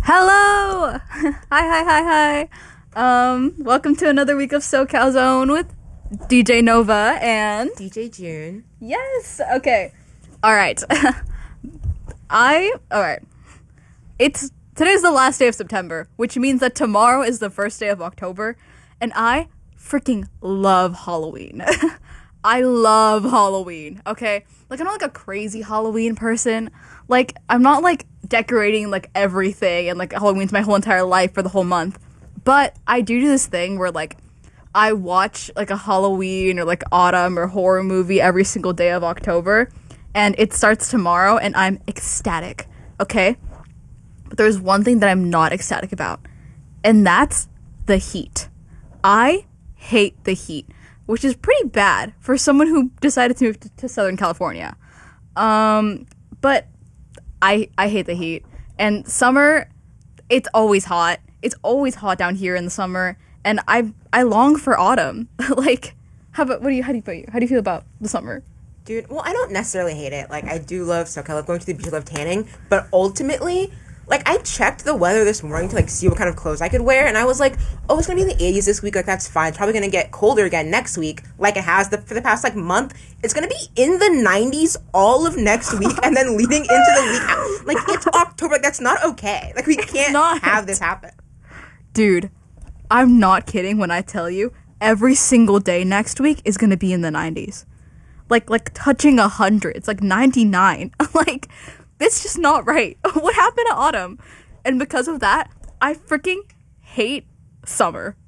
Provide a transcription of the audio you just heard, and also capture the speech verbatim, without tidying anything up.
Hello! Hi, hi, hi, hi. Um, welcome to another week of SoCal Zone with D J Nova and... D J June. Yes! Okay. Alright. I... Alright. It's... Today's the last day of September, which means that tomorrow is the first day of October, and I freaking love Halloween. I love Halloween, okay? Like, I'm not, like, a crazy Halloween person. Like, I'm not, like, decorating, like, everything, and, like, Halloween's my whole entire life for the whole month. But I do do this thing where, like, I watch, like, a Halloween or, like, autumn or horror movie every single day of October, and it starts tomorrow, and I'm ecstatic, okay? But there's one thing that I'm not ecstatic about, and that's the heat. I hate the heat, which is pretty bad for someone who decided to move to, to Southern California. Um, but I I hate the heat. And summer, it's always hot. It's always hot down here in the summer, and I I long for autumn. Like, how about what do you how do you feel how do you feel about the summer? Dude, well, I don't necessarily hate it. Like, I do love SoCal. I love going to the beach. I love tanning. But ultimately, like, I checked the weather this morning to, like, see what kind of clothes I could wear. And I was like, oh, it's going to be in the eighties this week. Like, that's fine. It's probably going to get colder again next week, like it has the, for the past, like, month. It's going to be in the nineties all of next week and then leading into the week. Out. Like, it's October. Like, that's not okay. Like, we can't not. have this happen. Dude, I'm not kidding when I tell you every single day next week is going to be in the nineties. Like, like touching one hundred. It's like ninety-nine. Like, it's just not right. What happened to autumn? And because of that, I freaking hate summer.